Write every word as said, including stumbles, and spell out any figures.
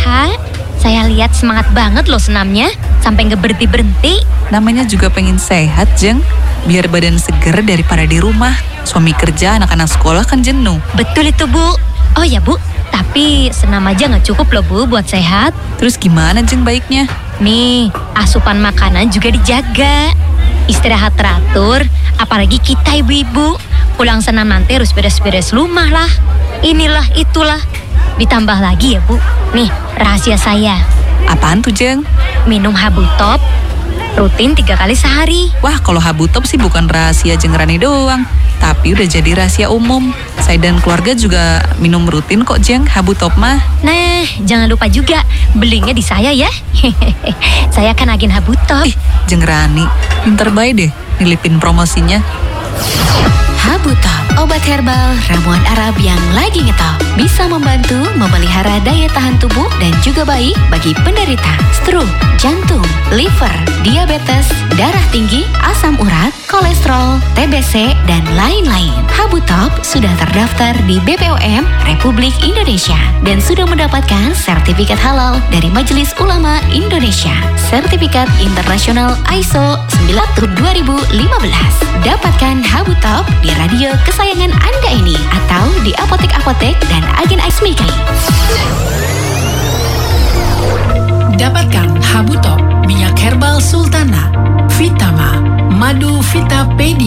Kak. Saya lihat semangat banget loh senamnya, sampai nggak berhenti-berhenti. Namanya juga pengen sehat, Jeng. Biar badan seger daripada di rumah. Suami kerja, anak-anak sekolah kan jenuh. Betul itu, Bu. Oh ya, Bu. Tapi senam aja nggak cukup loh, Bu, buat sehat. Terus gimana, Jeng, baiknya? Nih, asupan makanan juga dijaga. Istirahat teratur, apalagi kita ibu-ibu. Pulang senam nanti harus beres-beres rumah lah. Inilah, itulah. Ditambah lagi ya, Bu. Nih, rahasia saya. Apaan tuh, Jeng? Minum Habu Top rutin tiga kali sehari. Wah, kalau Habu Top sih bukan rahasia Jeng Rani doang, tapi udah jadi rahasia umum. Saya dan keluarga juga minum rutin kok, Jeng, Habu Top mah. Nah, jangan lupa juga belinya di saya ya. Saya kan agen Habu Top. Ih, Jeng Rani, pinter baik deh nilipin promosinya. Habu Top, obat herbal ramuan Arab yang lagi ngetop. Bisa membantu memelihara daya tahan tubuh dan juga baik bagi penderita stroke, jantung, liver, diabetes, darah tinggi, asam urat, kolesterol, T B C, dan lain-lain. Habu Top sudah terdaftar di B P O M Republik Indonesia dan sudah mendapatkan sertifikat halal dari Majelis Ulama Indonesia. Sertifikat internasional I S O sembilan dua ribu lima belas. Dapatkan Habu Top di radio kesayangan Anda ini atau di apotek-apotek dan agen Aismiki. Dapatkan Habu Top, minyak herbal Sultana, Vitama, Madu Vitapedia.